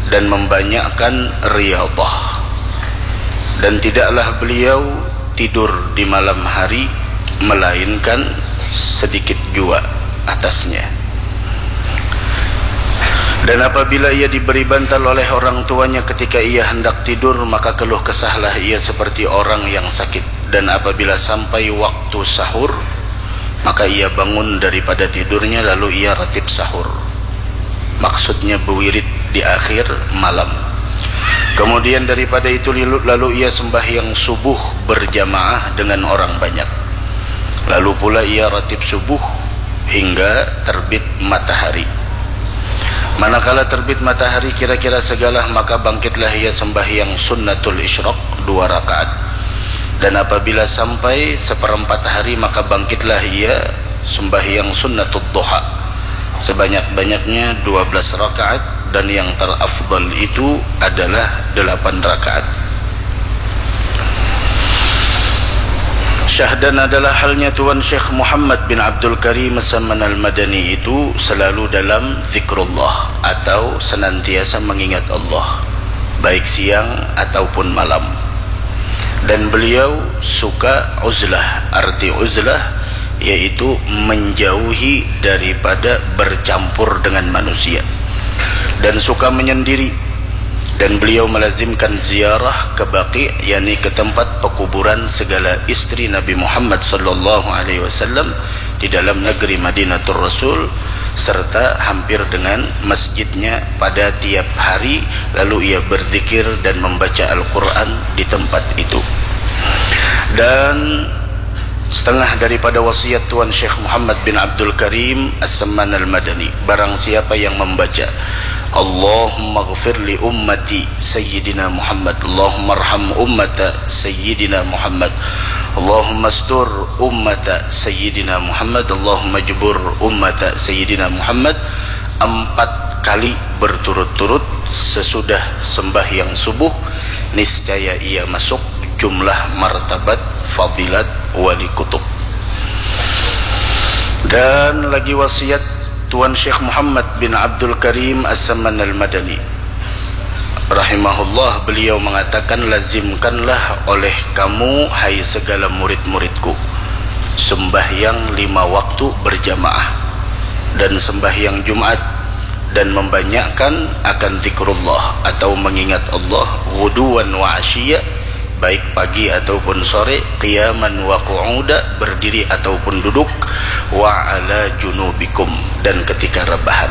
dan membanyakkan riyadhah. Dan tidaklah beliau tidur di malam hari melainkan sedikit jua atasnya. Dan apabila ia diberi bantal oleh orang tuanya ketika ia hendak tidur, maka keluh kesahlah ia seperti orang yang sakit. Dan apabila sampai waktu sahur, maka ia bangun daripada tidurnya lalu ia ratib sahur. Maksudnya berwirid di akhir malam. Kemudian daripada itu lalu ia sembahyang subuh berjamaah dengan orang banyak. Lalu pula ia ratib subuh hingga terbit matahari. Manakala terbit matahari kira-kira segalah, maka bangkitlah ia sembahyang sunnatul isyraq 2 rakaat. Dan apabila sampai seperempat hari, maka bangkitlah ia sembahyang sunnatul duha sebanyak-banyaknya 12 rakaat, dan yang terafdal itu adalah 8 rakaat. Syahdan adalah halnya Tuan Syekh Muhammad bin Abdul Karim As-Samman Al-Madani itu selalu dalam zikrullah atau senantiasa mengingat Allah, baik siang ataupun malam. Dan beliau suka uzlah. Arti uzlah yaitu menjauhi daripada bercampur dengan manusia, dan suka menyendiri. Dan beliau melazimkan ziarah ke Baqi', yakni ke tempat pekuburan segala istri Nabi Muhammad sallallahu alaihi wasallam di dalam negeri Madinatul Rasul, serta hampir dengan masjidnya pada tiap hari. Lalu ia berzikir dan membaca Al-Quran di tempat itu. Dan setengah daripada wasiat Tuan Syekh Muhammad bin Abdul Karim As-Samman Al-Madani, barang siapa yang membaca Allahumma ghafir li ummati Sayyidina Muhammad, Allahumma arham ummata Sayyidina Muhammad, Allahumma astur ummata Sayyidina Muhammad, Allahumma jubur ummata Sayyidina Muhammad, 4 kali berturut-turut sesudah sembahyang subuh, niscaya ia masuk jumlah martabat fadilat wali kutub. Dan lagi wasiat Tuan Syekh Muhammad bin Abdul Karim As-Samman Al-Madani rahimahullah, beliau mengatakan, lazimkanlah oleh kamu hai segala murid-muridku sembahyang 5 waktu berjamaah dan sembahyang Jumat, dan membanyakkan akan zikrullah atau mengingat Allah ghuduwan wa asyiya, baik pagi ataupun sore, qiyaman wa qu'uda, berdiri ataupun duduk, wa ala junubikum, dan ketika rebahan.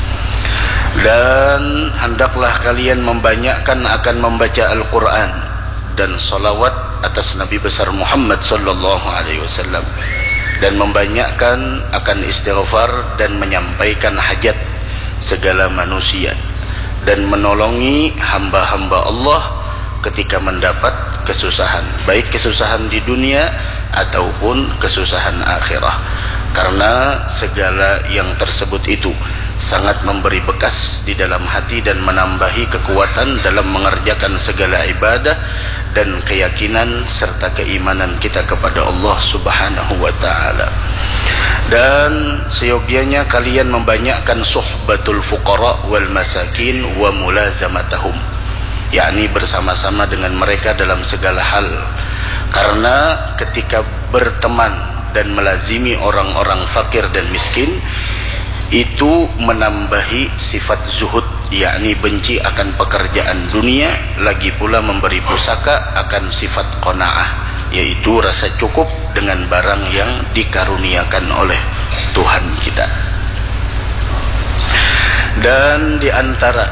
Dan hendaklah kalian membanyakkan akan membaca Al-Quran dan salawat atas Nabi besar Muhammad sallallahu alaihi wasallam, dan membanyakkan akan istighfar dan menyampaikan hajat segala manusia, dan menolongi hamba-hamba Allah ketika mendapat kesusahan, baik kesusahan di dunia ataupun kesusahan akhirah. Karena segala yang tersebut itu sangat memberi bekas di dalam hati dan menambahi kekuatan dalam mengerjakan segala ibadah dan keyakinan serta keimanan kita kepada Allah Subhanahu wa ta'ala. Dan seyogianya kalian membanyakkan suhbatul fuqara wal masakin wa mulazamatahum, yakni bersama-sama dengan mereka dalam segala hal. Karena ketika berteman dan melazimi orang-orang fakir dan miskin, itu menambahi sifat zuhud, yakni benci akan pekerjaan dunia, lagi pula memberi pusaka akan sifat qanaah, yaitu rasa cukup dengan barang yang dikaruniakan oleh Tuhan kita. Dan di antara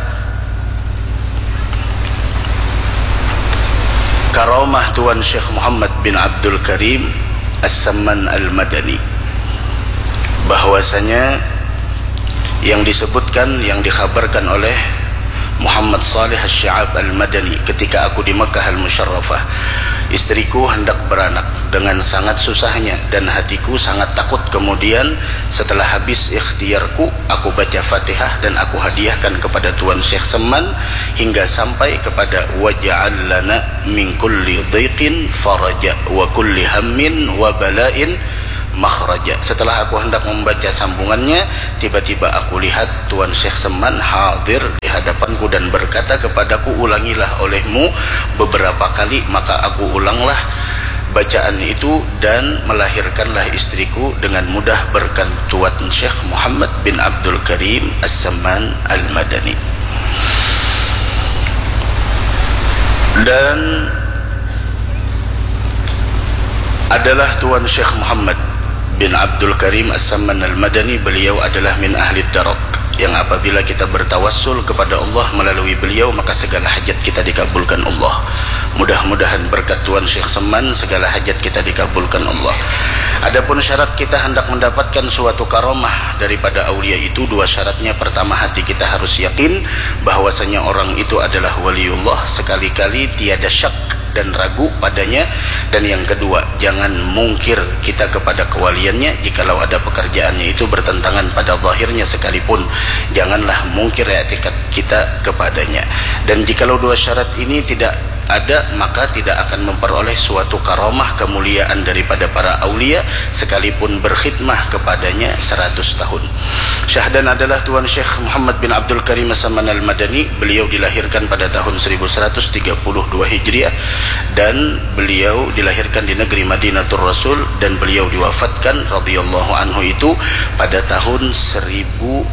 karamah Tuan Syekh Muhammad bin Abdul Karim As-Samman Al-Madani, bahwasanya yang disebutkan, yang dikhabarkan oleh Muhammad Salih Asy-Sya'ab Al-Madani ketika aku di Makkah Al-Musyarrafah, istriku hendak beranak dengan sangat susahnya dan hatiku sangat takut. Kemudian setelah habis ikhtiarku, aku baca Fatihah dan aku hadiahkan kepada Tuan Syekh Samman hingga sampai kepada waj'al lana min kulli dhiqin faraja wa kulli hammin wa bala'in makhraja. Setelah aku hendak membaca sambungannya, tiba-tiba aku lihat Tuan Syekh Seman hadir di hadapanku dan berkata kepadaku, ulangilah olehmu beberapa kali. Maka aku ulanglah bacaan itu dan melahirkanlah istriku dengan mudah berkat Tuan Syekh Muhammad bin Abdul Karim As-Saman Al-Madani. Dan adalah Tuan Syekh Muhammad bin Abdul Karim As-Saman Al-Madani, beliau adalah min ahli darak, yang apabila kita bertawassul kepada Allah melalui beliau, maka segala hajat kita dikabulkan Allah. Mudah-mudahan berkat Tuan Syekh Seman segala hajat kita dikabulkan Allah. Adapun syarat kita hendak mendapatkan suatu karamah daripada aulia itu, dua syaratnya. Pertama, hati kita harus yakin bahwasanya orang itu adalah waliullah, sekali-kali tiada syak dan ragu padanya. Dan yang kedua, jangan mungkir kita kepada kewaliannya. Jikalau ada pekerjaannya itu bertentangan pada zahirnya sekalipun, janganlah mungkir i'tikad kita kepadanya. Dan jikalau dua syarat ini tidak ada, maka tidak akan memperoleh suatu karamah kemuliaan daripada para aulia sekalipun berkhidmah kepadanya 100 tahun. Syahdan adalah Tuan Syekh Muhammad bin Abdul Karim As-Saman Al-Madani. Beliau dilahirkan pada tahun 1132 Hijriah dan beliau dilahirkan di negeri Madinatul Rasul, dan beliau diwafatkan radhiyallahu anhu itu pada tahun 1189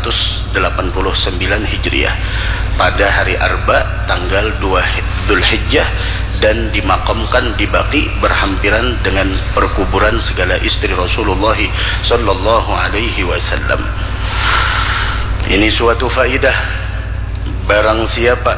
Hijriah pada hari Arba tanggal 2 Dzulhijjah, dan dimakamkan di Baqi berhampiran dengan perkuburan segala istri Rasulullah sallallahu alaihi wasallam. Ini suatu faidah, barang siapa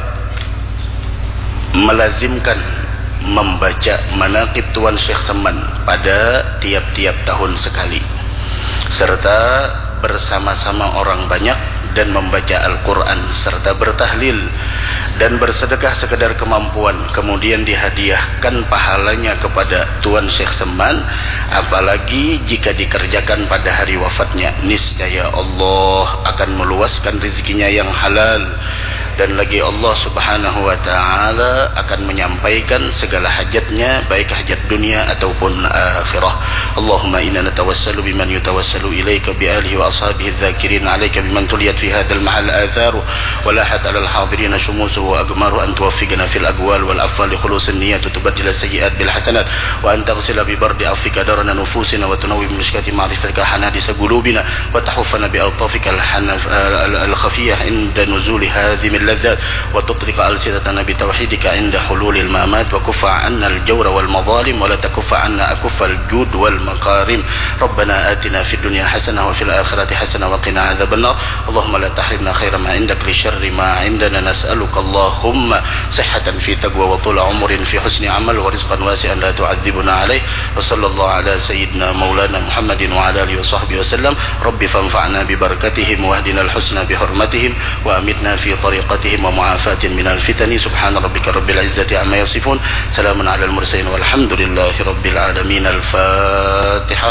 melazimkan membaca manaqib Tuan Syekh Seman pada tiap-tiap tahun sekali, serta bersama-sama orang banyak, dan membaca Al-Quran serta bertahlil dan bersedekah sekedar kemampuan, kemudian dihadiahkan pahalanya kepada Tuan Syekh Seman, apalagi jika dikerjakan pada hari wafatnya, niscaya Allah akan meluaskan rezekinya yang halal, dan lagi Allah subhanahu wa ta'ala akan menyampaikan segala hajatnya, baik hajat dunia ataupun akhirah. Allahumma inna natawassalu biman yutawassalu ilaika bi alihi wa ashabihi adh-dhakirin alayka biman tuliyat fi hadzal mahal atharu wa lahat ala al-hadirin shumusuhu wa agmaru an tuwaffiqna fil aqwal wal af'al li khulusin niyyat tubaddila sayyi'at bil hasanat wa an taghsila bi bardi afika darana nufusina wa tunawwi bi mishkati ma'rifatika hanadisa qulubina wa tahuffana bi altafika al-khafiyah inda nuzuli hadhihi اللذات وتطلق ألسنتنا بتوحيدك عند حلول الممات وكف عنا الجور والمظالم ولا تكف عنا أكف الجود والمكارم. ربنا آتنا في الدنيا حسنة وفي الآخرة حسنة وقنا عذاب النار. اللهم لا تحرمنا خير ما عندك لشر ما عندنا. نسألك اللهم صحة في تقوى وطول عمر في حسن عمل ورزقا واسعا لا تعذبنا عليه. وصلى الله على سيدنا مولانا محمد وعلى آله وصحبه وسلم. رب فانفعنا ببركتهم واهدنا الحسنى بحرمتهم وأمتنا في طريقتهم ومعافاة من الفتن. سبحان ربك رب العزة عما يصفون. سلام على المرسلين والحمد لله رب العالمين. الفاتحة.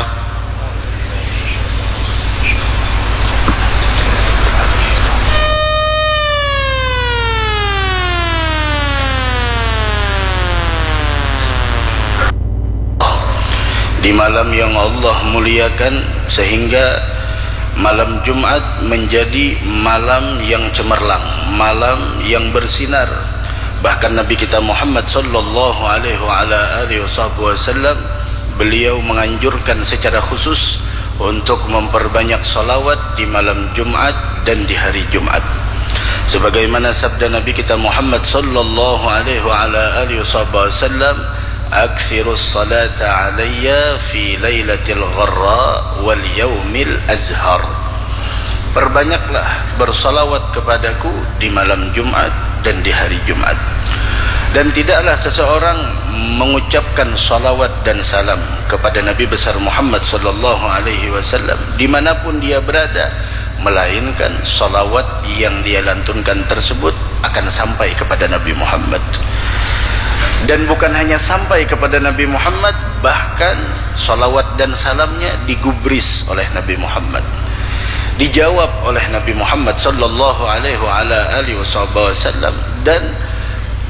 Di malam yang Allah muliakan sehingga malam Jumat menjadi malam yang cemerlang, malam yang bersinar. Bahkan Nabi kita Muhammad sallallahu alaihi wasallam beliau menganjurkan secara khusus untuk memperbanyak salawat di malam Jumat dan di hari Jumat. Sebagaimana sabda Nabi kita Muhammad sallallahu alaihi wasallam, akthirus salata alayya fi laylatil gharra wal yawmil azhar. Perbanyaklah bersalawat kepadaku di malam Jumat dan di hari Jumat. Dan tidaklah seseorang mengucapkan salawat dan salam kepada Nabi besar Muhammad sallallahu alaihi wasallam dimanapun dia berada, melainkan salawat yang dia lantunkan tersebut akan sampai kepada Nabi Muhammad. Dan bukan hanya sampai kepada Nabi Muhammad, bahkan salawat dan salamnya digubris oleh Nabi Muhammad, dijawab oleh Nabi Muhammad sallallahu alaihi wasallam. Dan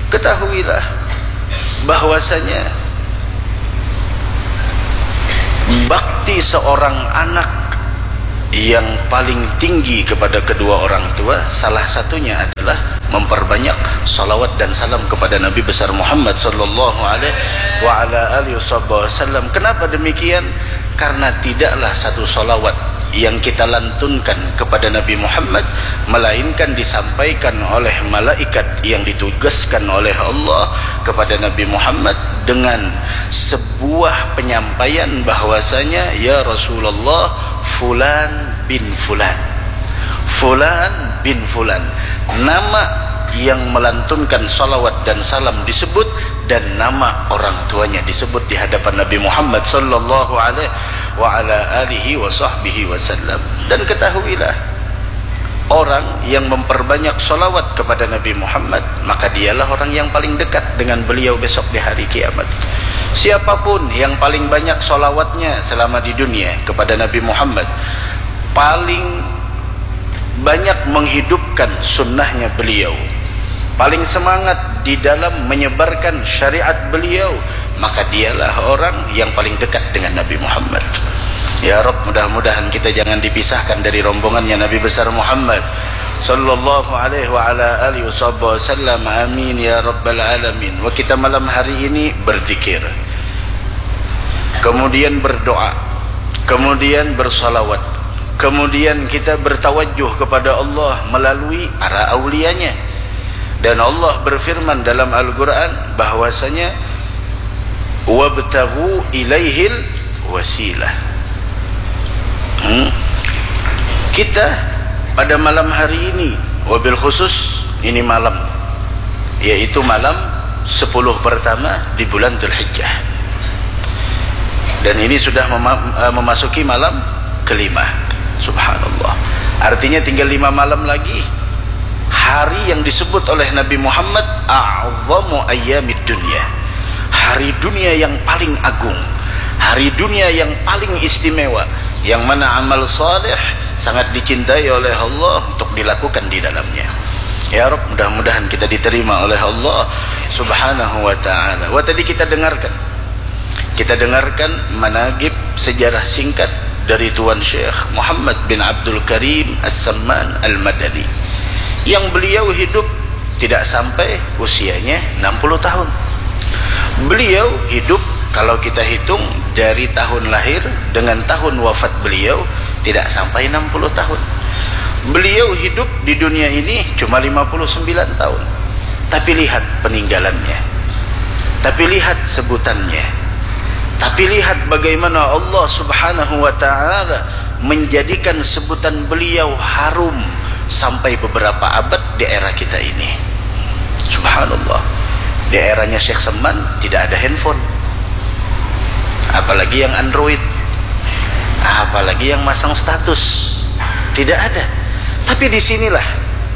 ketahuilah bahwasanya bakti seorang anak yang paling tinggi kepada kedua orang tua, salah satunya adalah memperbanyak salawat dan salam kepada Nabi besar Muhammad sallallahu alaihi wasallam. Kenapa demikian? Karena tidaklah satu salawat yang kita lantunkan kepada Nabi Muhammad melainkan disampaikan oleh malaikat yang ditugaskan oleh Allah kepada Nabi Muhammad dengan sebuah penyampaian bahwasanya, ya Rasulullah, fulan bin fulan, fulan bin fulan, nama yang melantunkan salawat dan salam disebut dan nama orang tuanya disebut di hadapan Nabi Muhammad sallallahu alaihi wasallam. Dan ketahuilah, orang yang memperbanyak salawat kepada Nabi Muhammad, maka dialah orang yang paling dekat dengan beliau besok di hari kiamat. Siapapun yang paling banyak salawatnya selama di dunia kepada Nabi Muhammad, paling banyak menghidupkan sunnahnya beliau, paling semangat di dalam menyebarkan syariat beliau, maka dialah orang yang paling dekat dengan Nabi Muhammad. Ya Rabb, mudah-mudahan kita jangan dipisahkan dari rombongannya Nabi besar Muhammad sallallahu alaihi wasallam. Amin ya rabbal alamin. Wa kita malam hari ini berzikir, kemudian berdoa, kemudian bersalawat, kemudian kita bertawajjuh kepada Allah melalui para aulianya. Dan Allah berfirman dalam Al-Quran bahwasanya wabtaghu ilaihil wasilah. Kita pada malam hari ini, wabil khusus ini malam, yaitu malam 10 pertama di bulan Dzulhijjah, dan ini sudah memasuki malam kelima. Subhanallah, artinya tinggal 5 malam lagi, hari yang disebut oleh Nabi Muhammad a'zamu ayyamid dunya, hari dunia yang paling agung, hari dunia yang paling istimewa, yang mana amal saleh sangat dicintai oleh Allah untuk dilakukan di dalamnya. Ya Rabb, mudah-mudahan kita diterima oleh Allah subhanahu wa ta'ala. Wah, tadi kita dengarkan managib sejarah singkat dari Tuan Syekh Muhammad bin Abdul Karim As-Samman Al-Madani, yang beliau hidup tidak sampai usianya 60 tahun. Beliau hidup, kalau kita hitung dari tahun lahir dengan tahun wafat beliau, tidak sampai 60 tahun. Beliau hidup di dunia ini cuma 59 tahun. Tapi lihat peninggalannya, tapi lihat sebutannya, tapi lihat bagaimana Allah subhanahu wa ta'ala menjadikan sebutan beliau harum sampai beberapa abad di era kita ini. Subhanallah, di eranya Syekh Samman tidak ada handphone, apalagi yang Android, apalagi yang masang status, tidak ada. Tapi disinilah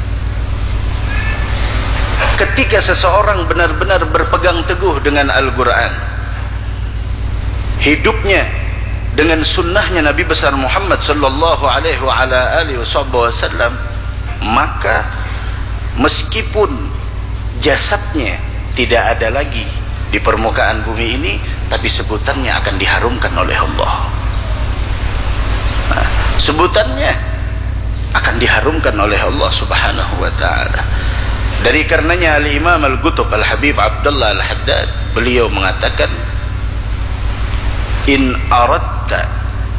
ketika seseorang benar-benar berpegang teguh dengan Al-Quran, hidupnya dengan sunnahnya Nabi besar Muhammad sallallahu alaihi wasallam, maka meskipun jasadnya tidak ada lagi di permukaan bumi ini, tapi sebutannya akan diharumkan oleh Allah. Nah, sebutannya akan diharumkan oleh Allah subhanahu wa ta'ala. Dari karenanya Al-Imam Al-Qutb Al-Habib Abdullah Al-Haddad, beliau mengatakan, in aradta,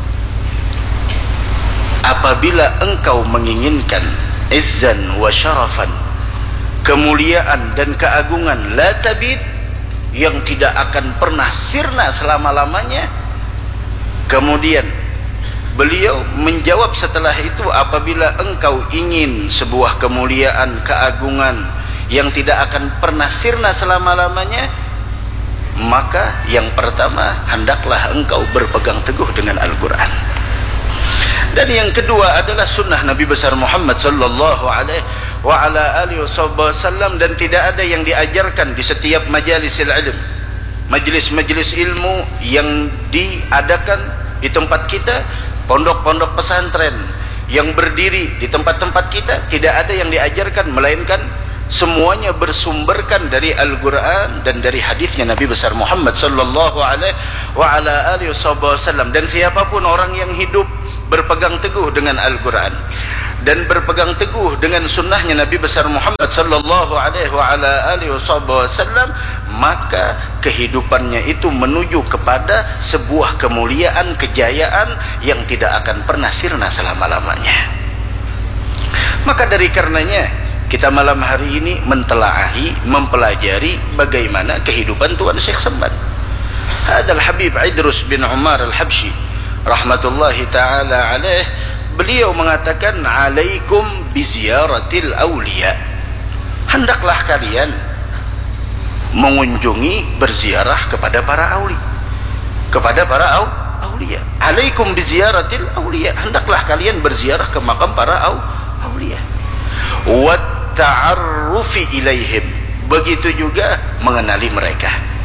apabila engkau menginginkan izzan wa syarafan, kemuliaan dan keagungan, la tabid, yang tidak akan pernah sirna selama-lamanya. Kemudian beliau menjawab setelah itu, apabila engkau ingin sebuah kemuliaan, keagungan yang tidak akan pernah sirna selama-lamanya, maka yang pertama, hendaklah engkau berpegang teguh dengan Al-Quran. Dan yang kedua adalah sunnah Nabi besar Muhammad sallallahu alaihi wasallam. Dan tidak ada yang diajarkan di setiap majlis ilmu, majlis-majlis ilmu yang diadakan di tempat kita, pondok-pondok pesantren yang berdiri di tempat-tempat kita, tidak ada yang diajarkan melainkan semuanya bersumberkan dari Al-Quran dan dari hadisnya Nabi besar Muhammad sallallahu alaihi wasallam. Dan siapapun orang yang hidup berpegang teguh dengan Al-Quran dan berpegang teguh dengan sunnahnya Nabi besar Muhammad sallallahu alaihi wasallam, maka kehidupannya itu menuju kepada sebuah kemuliaan, kejayaan yang tidak akan pernah sirna selama-lamanya. Maka dari karenanya kita malam hari ini mentelaahi, mempelajari bagaimana kehidupan Tuan Syekh Semban. Hadal Habib Idrus bin Umar Al-Habsyi rahmatullahi ta'ala alaih, beliau mengatakan, alaikum biziaratil awliya, hendaklah kalian mengunjungi, berziarah kepada para awli, kepada para awliya. Alaikum biziaratil awliya, hendaklah kalian berziarah ke makam para awliya. Wat ta'arrufi ilaihim, begitu juga mengenali mereka.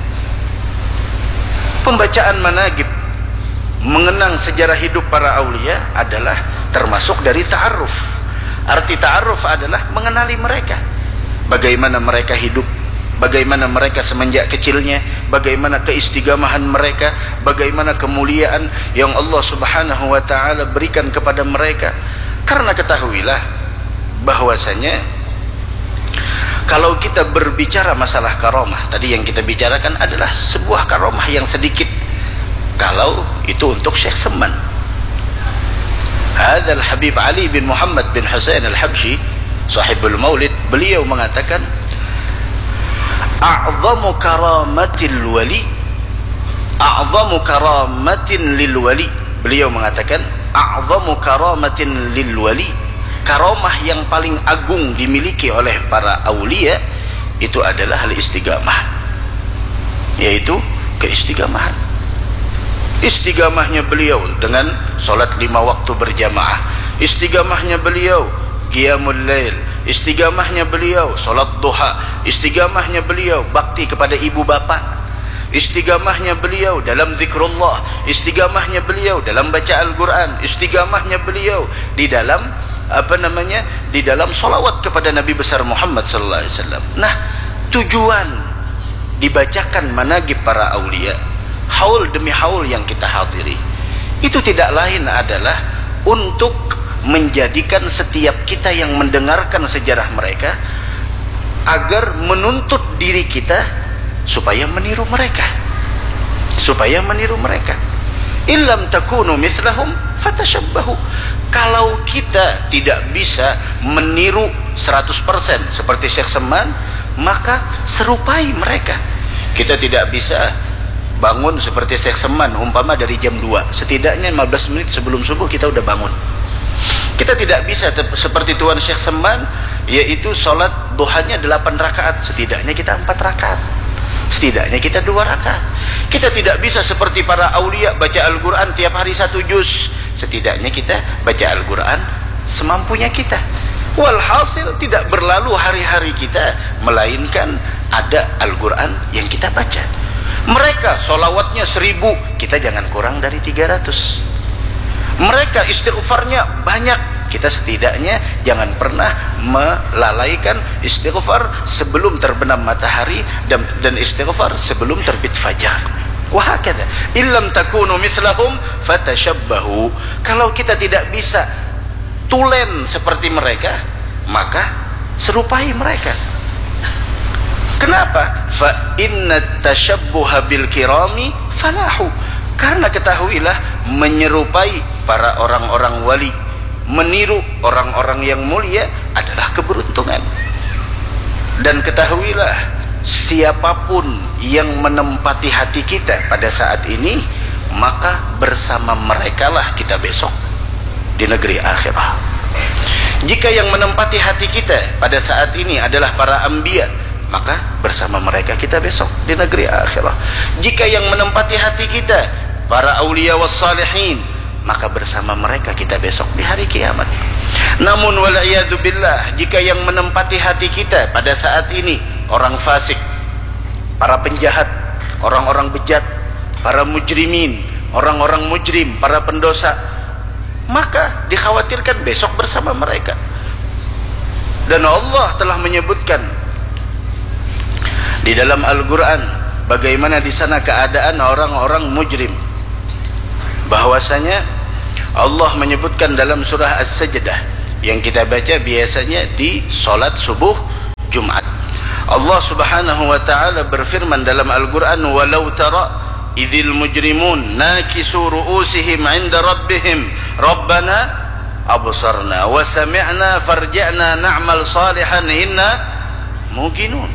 Pembacaan managib, mengenang sejarah hidup para aulia adalah termasuk dari ta'arruf. Arti ta'arruf adalah mengenali mereka, bagaimana mereka hidup, bagaimana mereka semenjak kecilnya, bagaimana keistigamahan mereka, bagaimana kemuliaan yang Allah subhanahu wa ta'ala berikan kepada mereka. Karena ketahuilah bahwasanya kalau kita berbicara masalah karomah, tadi yang kita bicarakan adalah sebuah karomah yang sedikit, kalau itu untuk Syekh Semban. Hadzal Habib Ali bin Muhammad bin Husain Al-Habsyi sahibul Maulid, beliau mengatakan, a'zamu karamatil wali, a'zamu karamatin lil wali. Beliau mengatakan, a'zamu karamatin lil wali, karomah yang paling agung dimiliki oleh para aulia itu adalah al-istigamah, yaitu keistigamahan. Istigamahnya beliau dengan solat 5 waktu berjamaah, istigamahnya beliau qiyamul lail, istigamahnya beliau solat duha, istigamahnya beliau bakti kepada ibu bapa, istigamahnya beliau dalam zikrullah, istigamahnya beliau dalam baca Al-Quran, istigamahnya beliau di dalam di dalam solawat kepada Nabi besar Muhammad sallallahu alaihi wasallam. Nah, tujuan dibacakan managib para aulia, haul demi haul yang kita hadiri, itu tidak lain adalah untuk menjadikan setiap kita yang mendengarkan sejarah mereka agar menuntut diri kita supaya meniru mereka, supaya meniru mereka. Illam takunu mislahum fatashabbahu. Kalau kita tidak bisa meniru 100% seperti Syekh Semban, maka serupai mereka. Kita tidak bisa bangun seperti Syekh Semban, umpama dari jam 2, setidaknya 15 menit sebelum subuh kita udah bangun. Kita tidak bisa seperti Tuan Syekh Semban, yaitu sholat duhanya 8 rakaat, setidaknya kita 4 rakaat, setidaknya kita 2 rakaat. Kita tidak bisa seperti para aulia baca Al-Quran tiap hari 1 juz, setidaknya kita baca Al-Quran semampunya kita. Walhasil tidak berlalu hari-hari kita melainkan ada Al-Quran yang kita baca. Mereka solawatnya 1000, kita jangan kurang dari 300. Mereka istighfarnya banyak, kita setidaknya jangan pernah melalaikan istighfar sebelum terbenam matahari dan istighfar sebelum terbit fajar. Wahakadha illam takunu mislahum fatashabbahu. Kalau kita tidak bisa tulen seperti mereka, maka serupai mereka. Kenapa? Fa inna tashabbuha bil kirami falahu. Karena ketahuilah, menyerupai para orang-orang wali, meniru orang-orang yang mulia adalah keberuntungan. Dan ketahuilah, siapapun yang menempati hati kita pada saat ini, maka bersama merekalah kita besok di negeri akhirah. Jika yang menempati hati kita pada saat ini adalah para anbiya, maka bersama mereka kita besok di negeri akhirah. Jika yang menempati hati kita para aulia was salihin, maka bersama mereka kita besok di hari kiamat. Namun wal'iyadu billah, jika yang menempati hati kita pada saat ini orang fasik, para penjahat, orang-orang bejat, para mujrimin, orang-orang mujrim, para pendosa, maka dikhawatirkan besok bersama mereka. Dan Allah telah menyebutkan di dalam Al-Quran bagaimana di sana keadaan orang-orang mujrim. Bahwasanya Allah menyebutkan dalam surah As-Sajdah yang kita baca biasanya di solat subuh Jumat. Allah Subhanahu wa ta'ala berfirman dalam Al-Quran, walau tara idhil mujrimun nakisu ru'usihim 'inda rabbihim rabbana absarna wa sami'na farji'na na'mal salihan inna muqinun.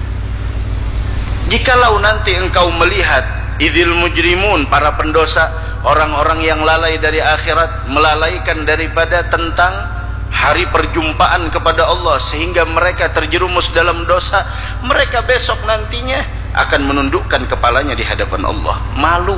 Jikalau nanti engkau melihat idhil mujrimun, para pendosa, orang-orang yang lalai dari akhirat, melalaikan daripada tentang hari perjumpaan kepada Allah sehingga mereka terjerumus dalam dosa, mereka besok nantinya akan menundukkan kepalanya di hadapan Allah, malu.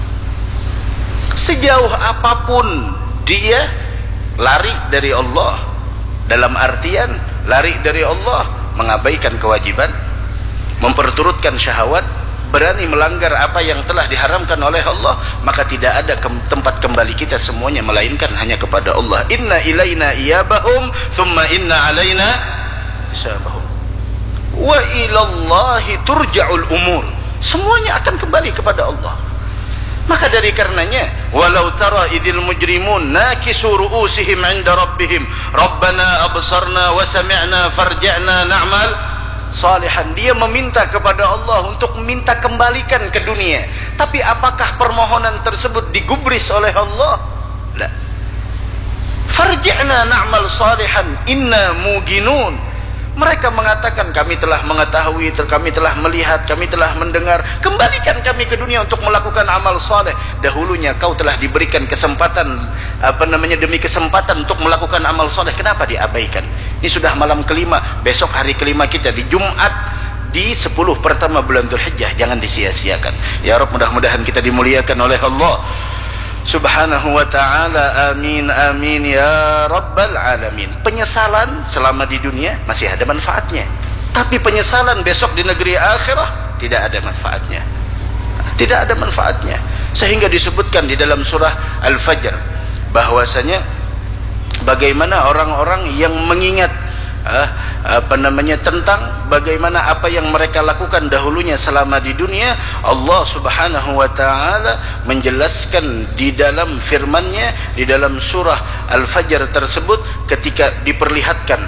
Sejauh apapun dia lari dari Allah, dalam artian lari dari Allah, mengabaikan kewajiban, memperturutkan syahwat, berani melanggar apa yang telah diharamkan oleh Allah, maka tidak ada tempat kembali kita semuanya melainkan hanya kepada Allah. Inna ilaina iyabahum thumma inna alaina hisabahum wa ilallahi turja'ul umur. Semuanya akan kembali kepada Allah. Maka dari karenanya, walau tara idhil mujrimun nakisu ru'usihim 'inda rabbihim rabbana absarna wa sami'na farji'na na'mal salihan. Dia meminta kepada Allah untuk minta kembalikan ke dunia, tapi apakah permohonan tersebut digubris oleh Allah? La. Farji'na na'mal salihan inna muqinun. Mereka mengatakan, kami telah mengetahui, kami telah melihat, kami telah mendengar, kembalikan kami ke dunia untuk melakukan amal saleh. Dahulunya kau telah diberikan kesempatan, demi kesempatan untuk melakukan amal saleh, kenapa diabaikan? Ini sudah malam kelima, besok hari kelima kita di Jumat di 10 pertama bulan Dzulhijjah, jangan disia-siakan. Ya Rabb, mudah-mudahan kita dimuliakan oleh Allah Subhanahu wa ta'ala. Amin amin ya rabbal alamin. Penyesalan selama di dunia masih ada manfaatnya, tapi penyesalan besok di negeri akhirah tidak ada manfaatnya, tidak ada manfaatnya. Sehingga disebutkan di dalam surah Al-Fajr bahwasanya bagaimana orang-orang yang mengingat tentang bagaimana apa yang mereka lakukan dahulunya selama di dunia. Allah Subhanahu wa ta'ala menjelaskan di dalam firman-Nya di dalam surah Al-Fajr tersebut ketika diperlihatkan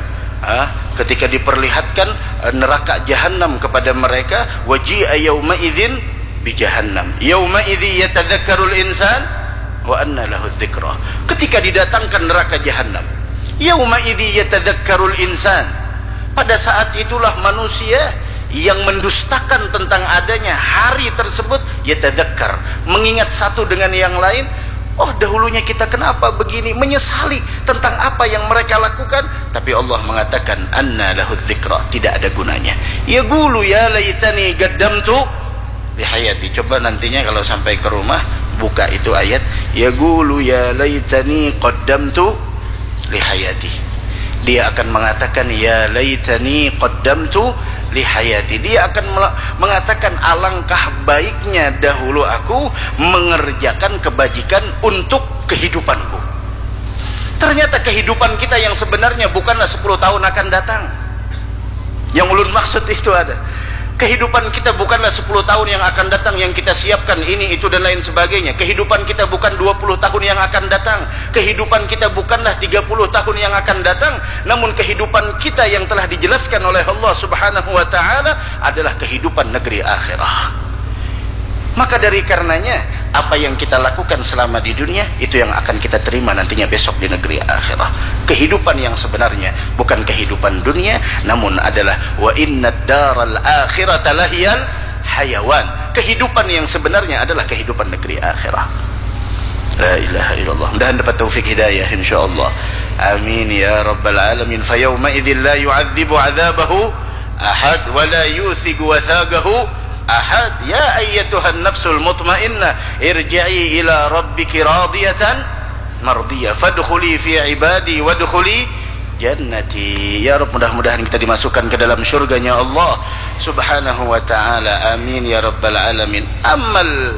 neraka jahanam kepada mereka, waji'a yauma idzin bi jahannam yauma idzi yatadzakkarul insan wa anna lahu dzikra. Ketika didatangkan neraka jahanam, yauma idzi yatadzakkarul insan, pada saat itulah manusia yang mendustakan tentang adanya hari tersebut, yatadzakkar, mengingat satu dengan yang lain. Oh, dahulunya kita kenapa begini, menyesali tentang apa yang mereka lakukan, tapi Allah mengatakan anna lahu dzikra, tidak ada gunanya. Yaqulu ya laitani qaddamtu li hayati. Coba nantinya kalau sampai ke rumah buka itu ayat, yaqulu ya laitani qaddamtu li hayati. Dia akan mengatakan ya laitani qaddamtu li hayati. Dia akan mengatakan alangkah baiknya dahulu aku mengerjakan kebajikan untuk kehidupanku. Ternyata kehidupan kita yang sebenarnya bukanlah 10 tahun akan datang. Yang ulun maksud itu ada, kehidupan kita bukanlah 10 tahun yang akan datang yang kita siapkan ini, itu dan lain sebagainya. Kehidupan kita bukan 20 tahun yang akan datang. Kehidupan kita bukanlah 30 tahun yang akan datang. Namun kehidupan kita yang telah dijelaskan oleh Allah Subhanahu wa ta'ala adalah kehidupan negeri akhirah. Maka dari karenanya, apa yang kita lakukan selama di dunia, itu yang akan kita terima nantinya besok di negeri akhirah. Kehidupan yang sebenarnya bukan kehidupan dunia, namun adalah wa innad daral akhirata lahiyal hayawan. Kehidupan yang sebenarnya adalah kehidupan negeri akhirah. La ilaha illallah. Mudah-mudahan dapat taufik hidayah insyaallah. Amin ya rabbal alamin. Fa yawma idzin la yu'adzibu 'adzabahu ahad wa la yuthiqu wathaqahu ahad. Ya ayyatuhan nafsul mutmainnah irji'i ila rabbiki radiyatan mardiyah fadkhuli fi ibadi wadkhuli jannati. Ya Rabb, mudah-mudahan kita dimasukkan ke dalam syurganya Allah Subhanahu wa ta'ala. Amin ya rabbal alamin. Ammal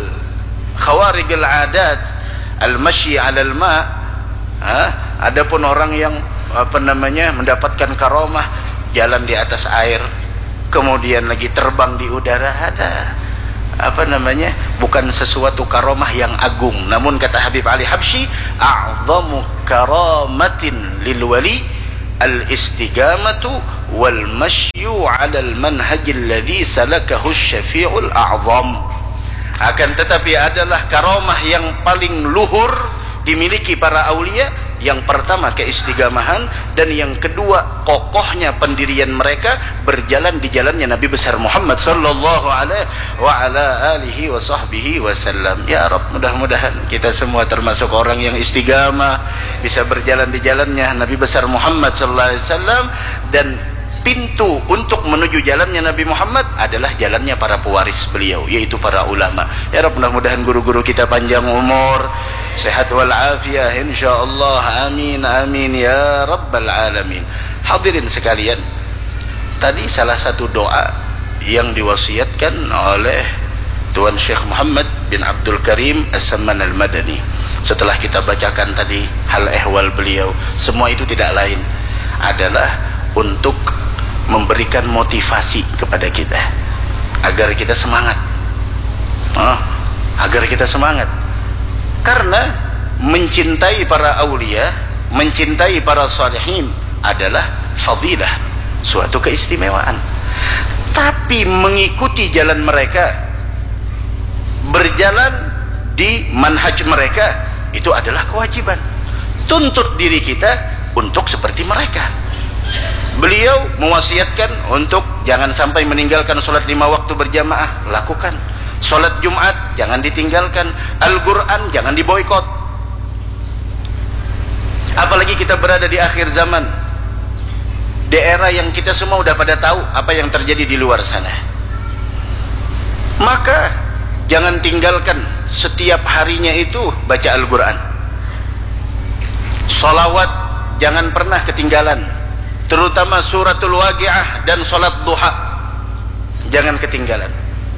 khawarigul adat al-masyi 'alal ma', adapun orang yang mendapatkan karomah, jalan di atas air, kemudian lagi terbang di udara. Ada bukan sesuatu karomah yang agung. Namun kata Habib Ali Habsyi, a'zamu karamatin lil wali al-istigamatu wal mashyu 'ala al-manhaj alladhi salakahu asy-syafi'ul a'zam. Akan tetapi adalah karamah yang paling luhur dimiliki para aulia. Yang pertama keistigamahan, dan yang kedua kokohnya pendirian mereka berjalan di jalannya Nabi besar Muhammad sallallahu alaihi wa ala alihi wa sahbihi wasallam. Ya Rabb, mudah-mudahan kita semua termasuk orang yang istigamah, bisa berjalan di jalannya Nabi besar Muhammad sallallahu alaihi wasallam. Dan pintu untuk menuju jalannya Nabi Muhammad adalah jalannya para pewaris beliau, yaitu para ulama. Ya Rabb, mudah-mudahan guru-guru kita panjang umur, sehat wal afiyah insyaallah, amin amin ya rabbal alamin. Hadirin sekalian, tadi salah satu doa yang diwasiatkan oleh Tuan Syekh Muhammad bin Abdul Karim As-Samman Al-Madani, setelah kita bacakan tadi hal ehwal beliau, semua itu tidak lain adalah untuk memberikan motivasi kepada kita agar kita semangat, karena mencintai para aulia, mencintai para salihin adalah fadilah, suatu keistimewaan. Tapi mengikuti jalan mereka, berjalan di manhaj mereka, itu adalah kewajiban. Tuntut diri kita untuk seperti mereka. Beliau mewasiatkan untuk jangan sampai meninggalkan sholat 5 waktu berjamaah, lakukan. Sholat Jumat jangan ditinggalkan. Al-Quran jangan diboikot. Apalagi kita berada di akhir zaman, di era yang kita semua udah pada tahu apa yang terjadi di luar sana. Maka jangan tinggalkan setiap harinya itu baca Al-Quran. Sholawat jangan pernah ketinggalan, terutama suratul waqi'ah dan sholat duha jangan ketinggalan.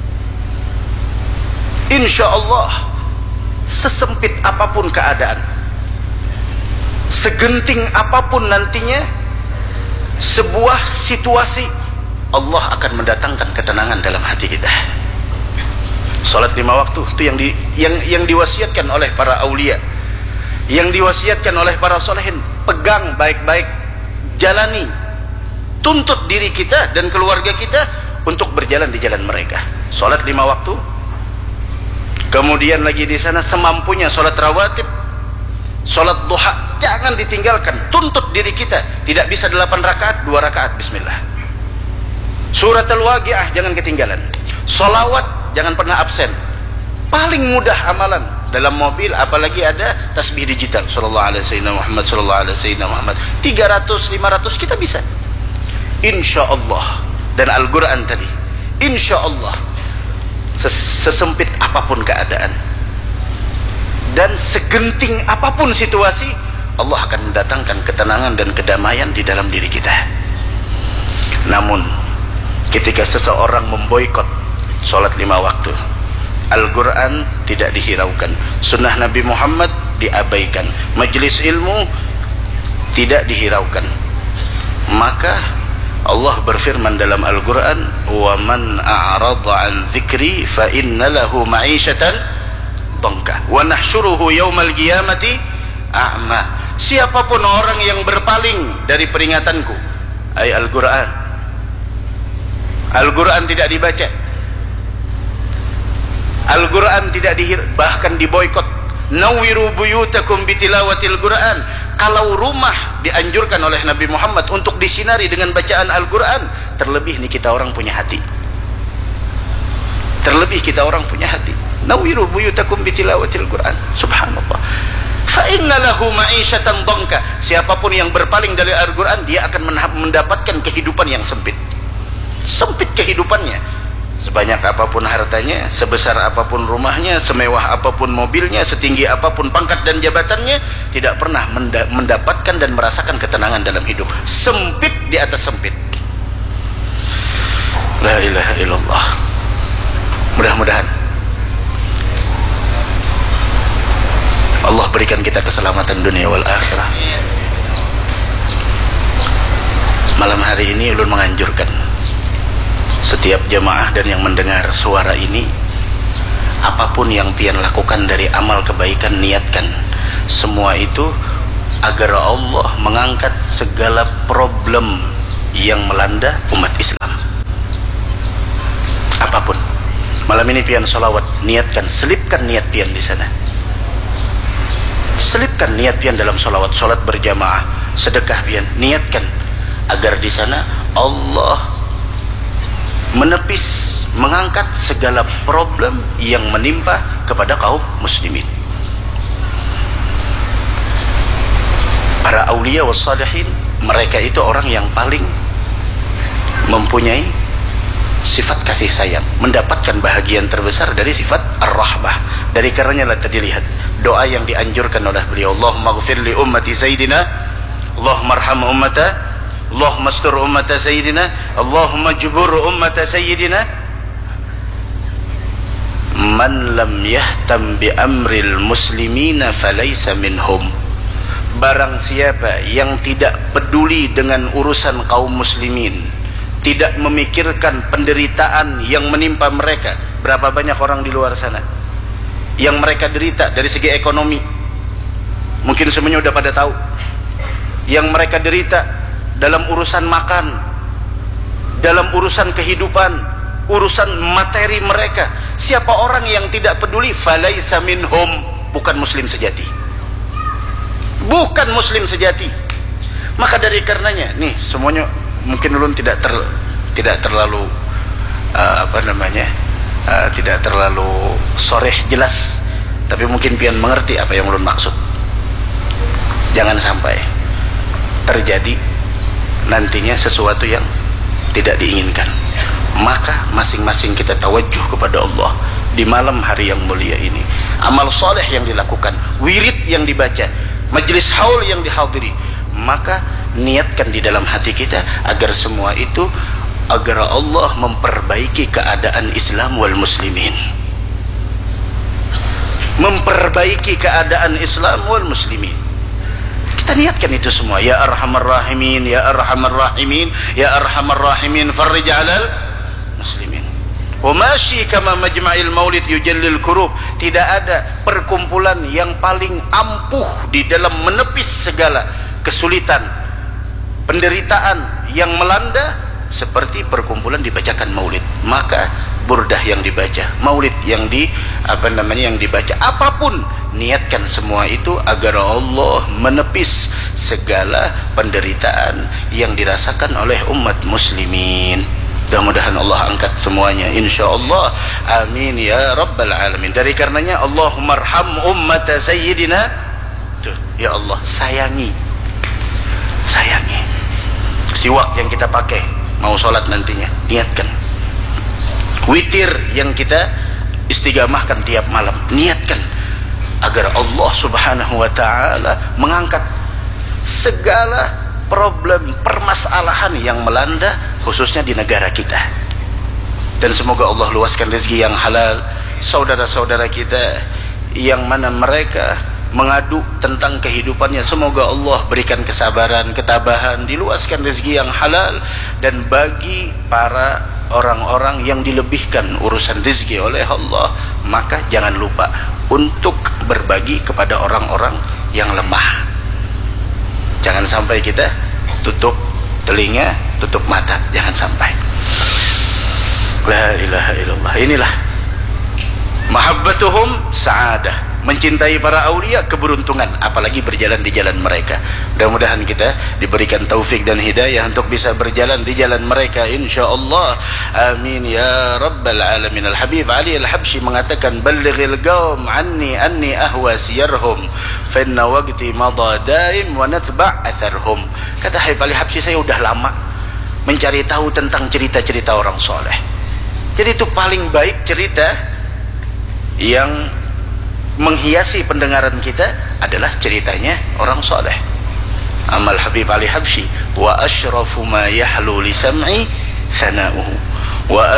Insya Allah, sesempit apapun keadaan, segenting apapun nantinya sebuah situasi, Allah akan mendatangkan ketenangan dalam hati kita. Sholat 5 waktu itu yang diwasiatkan oleh para aulia, yang diwasiatkan oleh para solehin. Pegang baik-baik, jalani, tuntut diri kita dan keluarga kita untuk berjalan di jalan mereka. Sholat 5 waktu, kemudian lagi di sana semampunya sholat rawatib, sholat duha jangan ditinggalkan. Tuntut diri kita, tidak bisa 8 rakaat, 2 rakaat bismillah. Surat Al-Waqi'ah jangan ketinggalan. Sholawat jangan pernah absen. Paling mudah amalan dalam mobil, apalagi ada tasbih digital, sallallahu alaihi wasallam Muhammad, sallallahu alaihi wasallam Muhammad, 300 500 kita bisa insyaallah. Dan Al-Quran tadi insyaallah, sesempit apapun keadaan dan segenting apapun situasi, Allah akan mendatangkan ketenangan dan kedamaian di dalam diri kita. Namun ketika seseorang memboikot sholat 5 waktu, Al-Quran tidak dihiraukan, sunnah Nabi Muhammad diabaikan, majelis ilmu tidak dihiraukan, maka Allah berfirman dalam Al-Quran, wa man a'rada an dzikri fa inna lahu ma'isyatan dhanka wa nahsyuruhu yaumal qiyamati a'ma. Siapapun orang yang berpaling dari peringatanku, ay Al-Quran, Al-Quran tidak dibaca, Al-Quran tidak bahkan diboikot. Nawiru buyutakum bitilawatil Quran. Kalau rumah dianjurkan oleh Nabi Muhammad untuk disinari dengan bacaan Al-Quran, terlebih nih kita orang punya hati. Terlebih kita orang punya hati. Nawiru buyutakum bitilawatil Quran. Subhanallah. Fa inna lahu ma'isyatan dhanka. Siapapun yang berpaling dari Al-Quran, dia akan mendapatkan kehidupan yang sempit. Sempit kehidupannya. Sebanyak apapun hartanya, sebesar apapun rumahnya, semewah apapun mobilnya, setinggi apapun pangkat dan jabatannya, tidak pernah mendapatkan dan merasakan ketenangan dalam hidup. Sempit di atas sempit. La ilaha illallah. Mudah-mudahan Allah berikan kita keselamatan dunia wal akhirah. Malam hari ini ulun menganjurkan setiap jemaah dan yang mendengar suara ini, apapun yang pian lakukan dari amal kebaikan, niatkan semua itu agar Allah mengangkat segala problem yang melanda umat Islam. Apapun. Malam ini pian solawat, niatkan, selipkan niat pian di sana. Selipkan niat pian dalam solawat, solat berjamaah, sedekah pian, niatkan agar di sana Allah menepis, mengangkat segala problem yang menimpa kepada kaum muslimin. Para aulia wassalihin, mereka itu orang yang paling mempunyai sifat kasih sayang, mendapatkan bahagian terbesar dari sifat ar-rahmah. Dari karenanya tadi lihat doa yang dianjurkan oleh beliau, Allahumma ighfir li ummati sayyidina, Allahumma arham ummata, Allahumma astur ummata sayyidina, Allahumma jubur ummata sayyidina. Man lam yahtam bi amril muslimina falaysa minhum. Barang siapa yang tidak peduli dengan urusan kaum muslimin, tidak memikirkan penderitaan yang menimpa mereka. Berapa banyak orang di luar sana yang mereka derita dari segi ekonomi, mungkin semuanya udah pada tahu. Yang mereka derita dalam urusan makan, dalam urusan kehidupan, urusan materi mereka. Siapa orang yang tidak peduli, falaisa minhum, bukan muslim sejati, bukan muslim sejati. Maka dari karenanya nih, semuanya mungkin ulun tidak terlalu tidak terlalu soreh jelas, tapi mungkin pian mengerti apa yang ulun maksud. Jangan sampai terjadi nantinya sesuatu yang tidak diinginkan. Maka masing-masing kita tawajuh kepada Allah di malam hari yang mulia ini. Amal soleh yang dilakukan, wirid yang dibaca, majlis haul yang dihadiri, maka niatkan di dalam hati kita agar semua itu, agar Allah memperbaiki keadaan Islam wal muslimin, memperbaiki keadaan Islam wal muslimin. Kita niatkan itu semua. Ya arhamar rahimin, ya arhamar rahimin, ya arhamar rahimin, farrij alal muslimin. Wa mashi kama majma'il maulid yujallil kurub. Tidak ada perkumpulan yang paling ampuh di dalam menepis segala kesulitan, penderitaan yang melanda seperti perkumpulan dibacakan maulid. Maka burdah yang dibaca, maulid yang dibaca, apapun, niatkan semua itu agar Allah menepis segala penderitaan yang dirasakan oleh umat muslimin. Mudah-mudahan Allah angkat semuanya, insyaallah, amin ya rabbal alamin. Dari karenanya Allahumma arham ummata sayyidina. Tuh, ya Allah, sayangi siwak yang kita pakai mau sholat nantinya, niatkan. Witir yang kita istigamahkan tiap malam, niatkan agar Allah subhanahu wa ta'ala mengangkat segala problem, permasalahan yang melanda khususnya di negara kita. Dan semoga Allah luaskan rezeki yang halal saudara-saudara kita yang mana mereka mengadu tentang kehidupannya. Semoga Allah berikan kesabaran, ketabahan, diluaskan rezeki yang halal. Dan bagi para orang-orang yang dilebihkan urusan rezeki oleh Allah, maka jangan lupa untuk berbagi kepada orang-orang yang lemah. Jangan sampai kita tutup telinga, tutup mata, jangan sampai. La ilaha illallah. Inilah mahabbatuhum sa'adah, mencintai para aulia keberuntungan, apalagi berjalan di jalan mereka. Mudah-mudahan kita diberikan taufik dan hidayah untuk bisa berjalan di jalan mereka, insyaallah, amin ya rabbal alamin. Al-Habib Ali Al-Habsyi mengatakan, ballighil qaum anni ahwa siyarhum fa inna waqti madha daim wa natba' atharhum. Kata Habib Ali Habsyi, saya udah lama mencari tahu tentang cerita-cerita orang soleh. Jadi itu paling baik cerita yang menghiasi pendengaran kita adalah ceritanya orang soleh. Amal Habib Ali Habsyi, wa asyrafu ma yahlu li sam'i sana'uhu wa